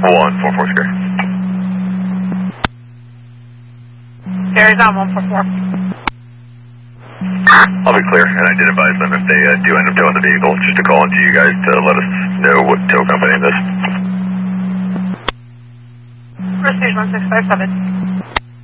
144 Scary. Scary's on 144. I'll be clear, and I did advise them if they do end up towing the vehicle, just to call into you guys to let us know what tow company it is. First Stage 1657.